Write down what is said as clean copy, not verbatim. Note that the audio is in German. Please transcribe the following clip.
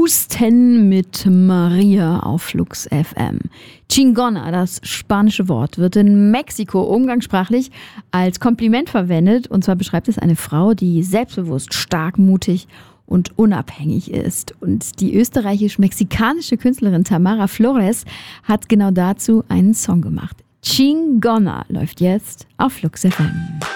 Husten mit Maria auf Flux FM. Chingona, das spanische Wort, wird in Mexiko umgangssprachlich als Kompliment verwendet. Und zwar beschreibt es eine Frau, die selbstbewusst, stark, mutig und unabhängig ist. Und die österreichisch-mexikanische Künstlerin Tamara Flores hat genau dazu einen Song gemacht. Chingona läuft jetzt auf Flux FM.